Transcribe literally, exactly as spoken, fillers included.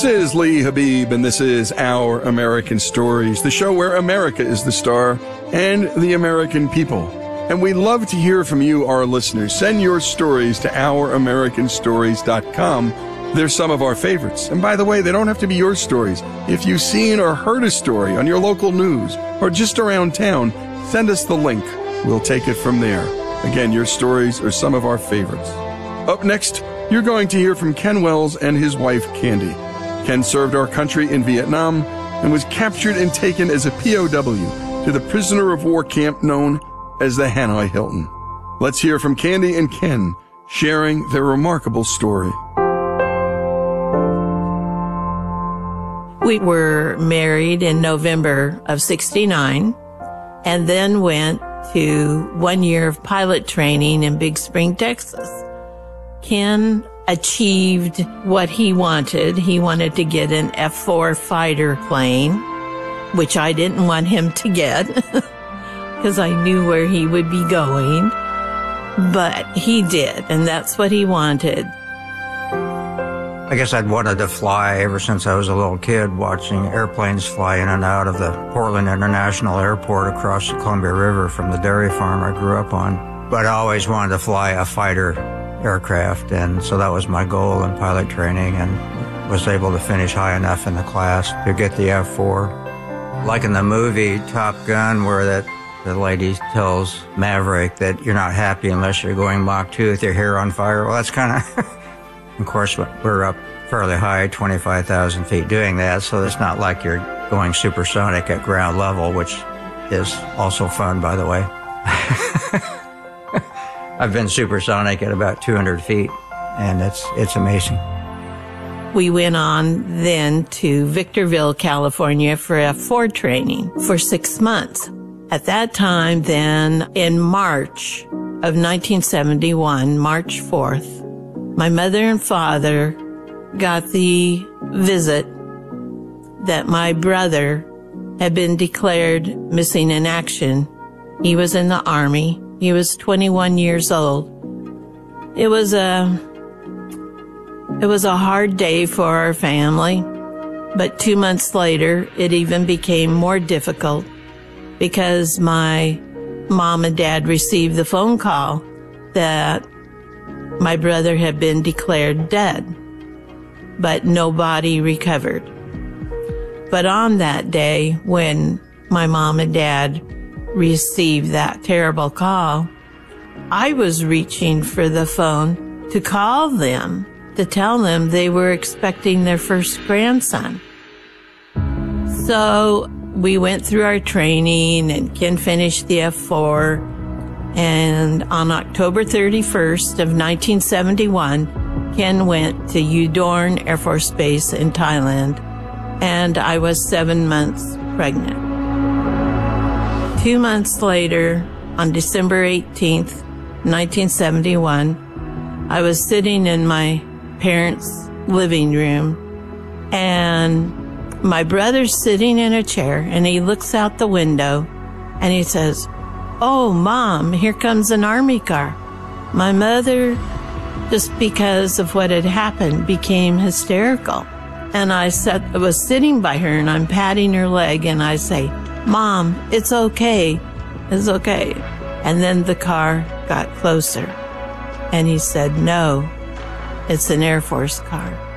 is Lee Habib, and this is Our American Stories, the show where America is the star and the American people. And we love to hear from you, our listeners. Send your stories to our american stories dot com. They're some of our favorites. And by the way, they don't have to be your stories. If you've seen or heard a story on your local news or just around town, send us the link. We'll take it from there. Again, your stories are some of our favorites. Up next, you're going to hear from Ken Wells and his wife, Candy. Ken served our country in Vietnam and was captured and taken as a P O W to the prisoner of war camp known as the Hanoi Hilton. Let's hear from Candy and Ken sharing their remarkable story. We were married in November of sixty-nine and then went to one year of pilot training in Big Spring, Texas. Ken achieved what he wanted. He wanted to get an F four fighter plane, which I didn't want him to get because I knew where he would be going. But he did, and that's what he wanted. I guess I'd wanted to fly ever since I was a little kid, watching airplanes fly in and out of the Portland International Airport across the Columbia River from the dairy farm I grew up on. But I always wanted to fly a fighter aircraft, and so that was my goal in pilot training, and was able to finish high enough in the class to get the F four. Like in the movie Top Gun, where that the lady tells Maverick that you're not happy unless you're going Mach two with your hair on fire. Well, that's kind of... Of course, we're up fairly high, twenty-five thousand feet doing that, so it's not like you're going supersonic at ground level, which is also fun, by the way. I've been supersonic at about two hundred feet, and it's it's amazing. We went on then to Victorville, California for F four training for six months. At that time, then, in March of nineteen seventy-one, March fourth, my mother and father got the visit that my brother had been declared missing in action. He was in the Army. He was twenty-one years old. It was a, it was a hard day for our family, but two months later, it even became more difficult because my mom and dad received the phone call that my brother had been declared dead, but nobody recovered. But on that day, when my mom and dad received that terrible call, I was reaching for the phone to call them, to tell them they were expecting their first grandson. So we went through our training, and Ken finished the F four. And on October thirty-first of nineteen seventy-one, Ken went to Udorn Air Force Base in Thailand, and I was seven months pregnant. Two months later, on December eighteenth, nineteen seventy-one, I was sitting in my parents' living room, and my brother's sitting in a chair, and he looks out the window, and he says, "Oh, Mom, here comes an Army car." My mother, just because of what had happened, became hysterical. And I sat, I was sitting by her, and I'm patting her leg, and I say, "Mom, it's okay. It's okay." And then the car got closer. And he said, "No, it's an Air Force car."